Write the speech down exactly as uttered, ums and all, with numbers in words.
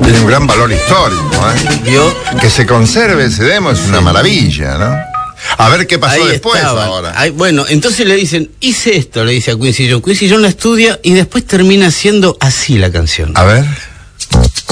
Tiene un gran valor histórico, ¿eh? ¿Vio? Que se conserve ese demo es una maravilla, ¿no? A ver qué pasó Ahí después estaba. ahora. Ahí, bueno, entonces le dicen, hice esto, le dice a Quincy Jones. Quincy Jones la estudia y después termina siendo así la canción. A ver.